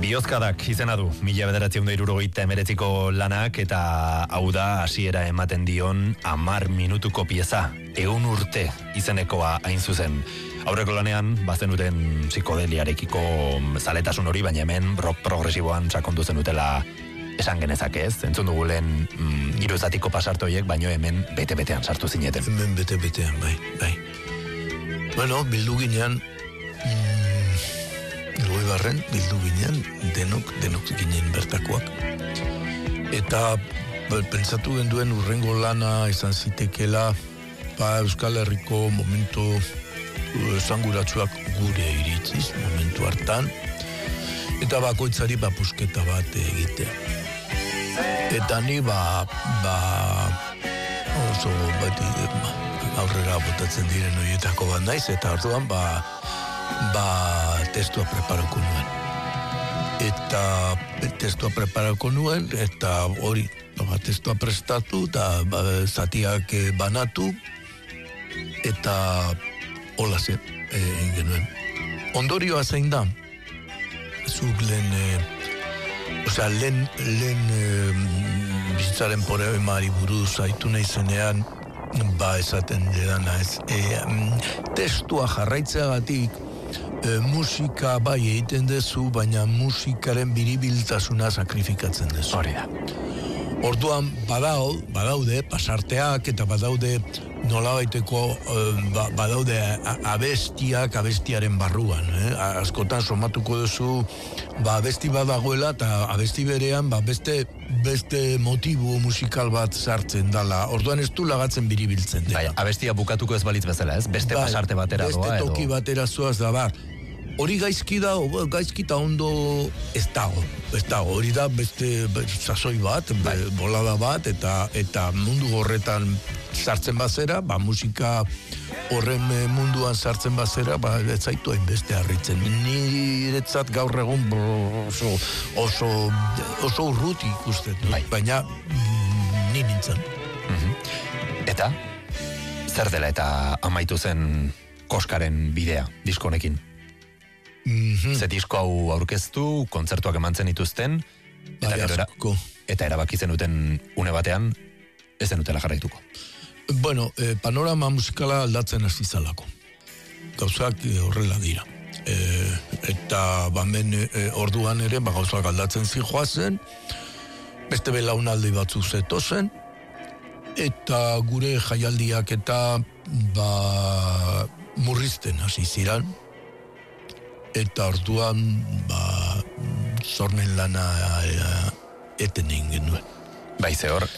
Biozkadak izena du, 1979ko lanak, eta hau da hasiera ematen dion 10 minutuko pieza, 100 urte izenekoa hain zuzen. Aurreko lanean, bazenuten psikodeliarekiko zaletasun hori, baina hemen rock progresiboan sakondu zenutela esan genezake ez, entzun dugu lehen iruzatiko pasartoiek, baino hemen bete-betean sartu zineten. Hemen bete-betean, bai. Bueno, bildu ginean, bildu ginen, denok ginen bertakoak. Eta pentsatu genduen urrengo lana izan zitekela, Euskal Herriko momentu esanguratsuak gure iritziz, momentu hartan, eta bakoitzari pusketa bat egitea. Eta ni oso aurrera botatzen diren horietako bat naiz, eta orduan testua preparako nuen. Eta testua preparako nuen, eta hori, testua prestatu, eta zatiak banatu, eta hola ze, egin genuen. Ondorioa zein da, zuk lehen bizitzaren poemari buruz aitu nahi zenean, esaten dedana ez. Testua jarraitzeagatik, musika bai egiten dezu, baina musikaren biribiltasuna sakrifikatzen dezu. Hori da. Orduan badaude pasarteak eta badaude nolabaiteko badaude abestiaren barruan. Askotan somatuko duzu abesti badagoela eta abesti berean beste motibo musikal bat sartzen dala. Orduan ez du lagatzen biribiltzen dela. Bai, abestia bukatuko ez balitz bezala, ez? Beste pasarte batera doa edo. Beste toki batera zoaz da bar. Hori gaizkita ondo ez dago. Hori da beste sasoi bat, bolada bat, eta mundu horretan sartzen bazera, musika horren munduan sartzen bazera, ez zaitu hainbeste harritzen. Niretzat gaur egun oso urruti ikusten, baina ni nintzen. Eta, zer dela eta amaitu zen Koskaren bidea, diskonekin? Ze disko hau aurkeztu, kontzertuak emantzen dituzten, eta erabaki zenuten une batean, ez zenutela jarraituko. Bueno, panorama musikala aldatzen hasi zalako. Gauzak horrela dira. Eta orduan ere, gauzak aldatzen zijoazen, beste belaunaldi batzuk zetozen, eta gure jaialdiak eta murrizten hasi ziran, eta orduan sormen lana eten egin genuen. Bai, ze hor,